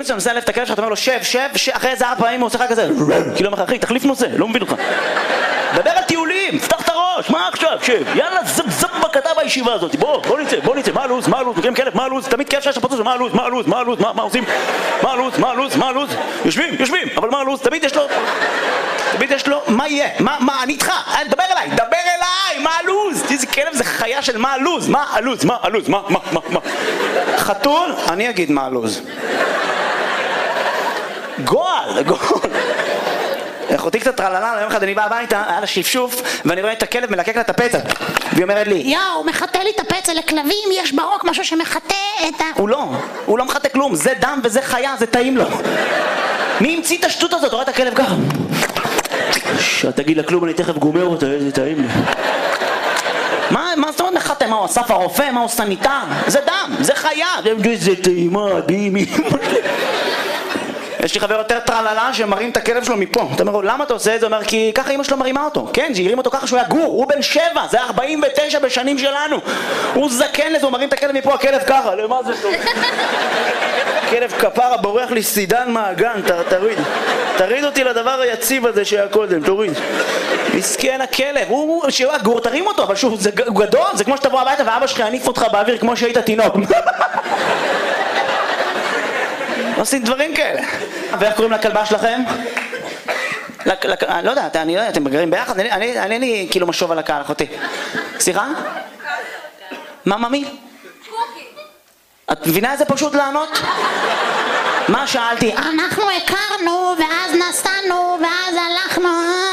מסוים מנסה להלף את הכלב שלך, אתה אומר לו שב, אחרי איזה 4 פעמים הוא עושה לך כזה, כאילו אומר לך, אחי, תחליף נושא, לא מבין אותך. דבר על טיולים, פתח את הראש, מה עכשיו, שב, יאללה, זב בקטע בישיבה הזאת, בוא נצא, מה הלו"ז, מכירים כלב, מה הלו"ז, תמיד כיף שיש לפוצץ, מה הלו"ז, מה עושים, מה הלו"ז, יושבים, אבל מה הלו"ז, תמיד יש לו, מה יהיה, מה, אני איתך, דבר אליי, מה הלו"ז, איזה כלב זה חיה של מה הלו"ז, מה, חתול, אני אגיד מה הלו"ז. גועל. אחותי קצת טרללה, יום אחד אני בא הביתה, היה לה שפשוף, ואני רואה את הכלב מלקק לה את הפצע. והיא אומרת לי, יאו, הוא מחטא לי את הפצע, לכלבים יש ברוק משהו שמחטא את ה... הוא לא מחטא כלום, זה דם וזה חיה, זה טעים לו. מי המציא את השטות הזאת? רואה את הכלב ככה. תגיד לה כלום, אני תכף גומר אותה, איזה טעים לי. מה זאת אומרת מחטא? מה הוא אסף הרופא? מה הוא סניטר? זה דם, זה חיה. זה טעימה, דימי. יש לי חבר יותר טרללה שמרים את הכלב שלו מפה. אתה אומר לו, למה אתה עושה את זה? הוא אומר, כי ככה אמא שלו מרימה אותו. כן, שהרים אותו ככה שהוא היה גור, הוא בן 7, זה 49 בשנים שלנו. הוא זקן לזה, הוא מרים את הכלב מפה, הכלב ככה, למה זה טוב? כלב כפרה בורח לי סידן מהגן, תריד אותי לדבר היציב הזה שהיה קודם, תוריד. מסכן הכלב, שהוא היה גור, תרים אותו, אבל שוב, הוא גדול, זה כמו שתבוא הביתה ואבא שלך יניף אותך באוויר כמו שהיית תינוק. עושים דברים כאלה. ואיך קוראים לכלבה שלכם? לא יודע, אתם מגרים ביחד? אני לי כאילו משוב על הקהל, אחותי. סליחה? מה, ממי? קוקי. את מבינה איזה פשוט לענות? מה שאלתי? אנחנו הכרנו, ואז נסענו, ואז הלכנו.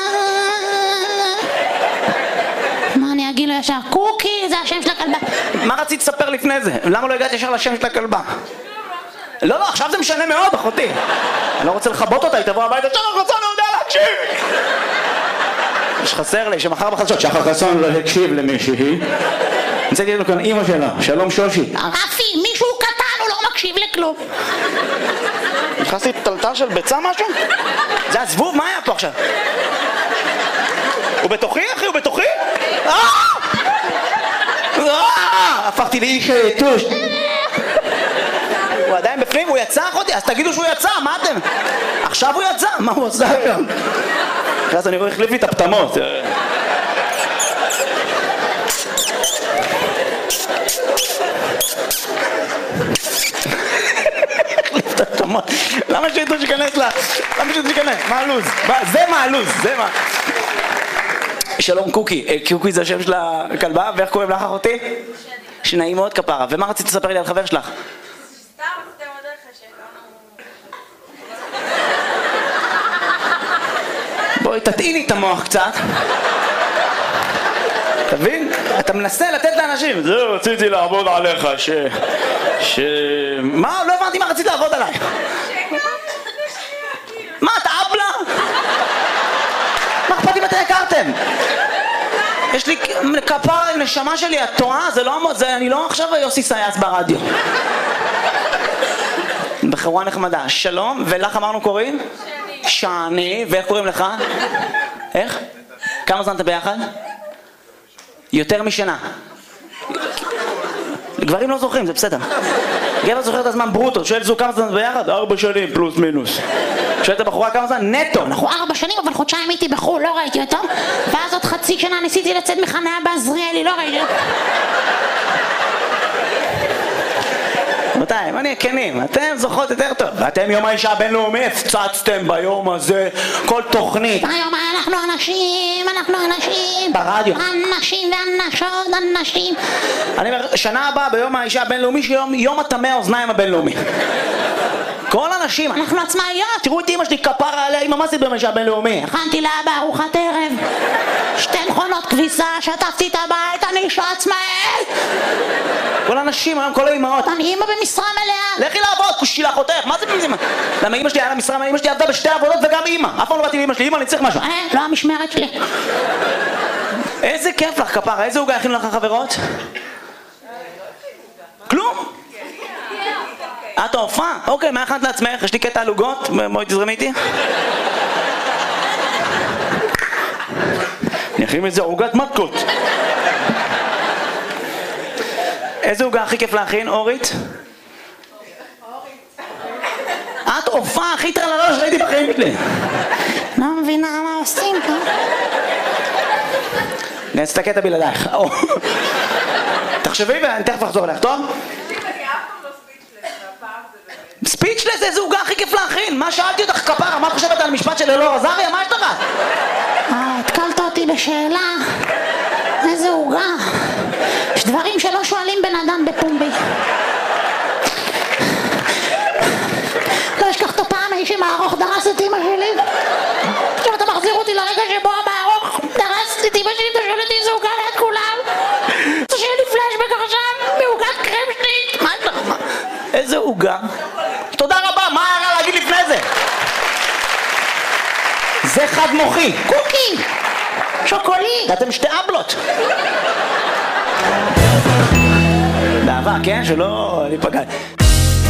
מה אני אגיד לו ישר? קוקי, זה השם של הכלבה. מה רצית לספר לפני זה? למה לא הגעת ישר לשם של הכלבה? לא, עכשיו זה משנה מאוד, אחותי. אני לא רוצה לחבות אותה, היא תבוא הביתה, שחר חסון לא יודע להקשיב! יש חסר לי, שמחר בחדשות, שחר חסון לא הקשיב למישהי. נצאתי לנו כאן אמא שלה, שלום שושי. רפי, מישהו קטן, הוא לא מקשיב לכלום. נכנסתי טלטל של ביצה משהו? זה הזבוב, מה היה פה עכשיו? הוא בתוכי, אחי, הוא בתוכי? הפכתי לאיש יתוש. הוא עדיין בפנים, הוא יצא אחותי, אז תגידו שהוא יצא, מה אתם? עכשיו הוא יצא, מה הוא עושה היום? אז אני רואה, החליף לי את הפתמות. החליף את הפתמות. למה שיתו שכנס לה? למה שיתו שכנס? מה הלו"ז? זה מה הלו"ז, זה מה. שלום קוקי, קוקי זה השם של הכלבה, ואיך קוראים לך אחותי? שנעים מאוד כפרה, ומה רצית לספר לי על חבר שלך? בואי תטעיני את המוח קצת. תבין? אתה מנסה לתת לאנשים. זהו, רציתי לעבוד עליך מה? לא הבנתי מה רצית לעבוד עליי. מה, אתה אבלה? מה אכפת אם אתם הכרתם? יש לי כפרה עם נשמה שלי, את טועה? אני לא עכשיו יוסי סייס ברדיו. בחורה נחמדה. שלום, ולך אמרנו קוראים? שני, ואיך קוראים לך? איך? כמה זמן אתה ביחד? יותר משנה. גברים לא זוכרים, זה בסדר. גבר זוכר את הזמן ברוטו, שואל זו כמה זמן ביחד? 4 שנים פלוס מינוס. שואל את הבחורה כמה זמן? נטו. אנחנו 4 שנים, אבל חודשיים הייתי בחו"ל, לא ראיתי אותו. ואז עוד חצי שנה ניסיתי לצאת מחניה בעזריאלי, לא ראיתי אותו. רבותיי, מה נהיה כנים? אתם זוכרות יותר טוב. ואתם יום האישה הבינלאומי הפצצתם ביום הזה כל תוכנית. היום אנחנו אנשים. ברדיו. אנשים ואנשות, אנשים. אני אומר, שנה הבאה ביום האישה הבינלאומי, שיום הטמא האוזניים הבינלאומי. כל אנשים, אנחנו עצמאיות. תראו את אמא שלי כפרה עליה, אמא מה זה ביום האישה הבינלאומי? הכנתי לאבא ארוחת ערב, 2 מכונות כביסה, שטפתי את הבית, אני אישה עצמאית. כל האנשים, היום כל האמהות. אני אמא במשרה מלאה. לכי לעבוד, כושי לאחותך, מה זה במשרה? למה אמא שלי היה לה משרה מלאה, אמא שלי עבדה ב2 עבודות וגם אמא. אף פעם לא באתי לאמא שלי, אמא אני צריך משהו. לא המשמרת שלי. איזה כיף לך כפרה, איזה עוגה הכינו לך חברות? כלום? את ההופעה? אוקיי, מה הכנת לעצמך? יש לי קטע על עוגות, בואי תזרמי איתי. אני אכין את זה עוגת מתקות. איזה עוגה הכי כיף להכין, אורית? הופעה הכי טרללה שראיתי בחיים שלי. לא מבינה מה עושים פה. נעשה את הקטע בלעדייך. תחשבי ואני תכף אחזור אליך, טוב? ספיצ'לס, איזה עוגה הכי כיף להכין. מה שאלתי אותך כפרה? מה את חושבת על המשפט של אלאור עזריה? מה יש לך? התקלת אותי בשאלה. איזה עוגה. יש דברים שלא שואלים בן אדם בפומבי. לא אשכח את הפעם האיש עם הארוך דרס את אמא שלי. עכשיו אתה מחזיר אותי לרגע שבו המארוך דרס את אמא שלי, אתה שואל אותי איזה עוגה ליד כולם. אתה שואל לי פלשבק עכשיו בעוגת קרם שלי. מה יש לך? איזה עוגה? תודה רבה, מה היה רע להגיד לפני זה? זה חד מוחי. קוקי. שוקולי. אתם שתי אבלות. באהבה, כן? שלא ניפגע.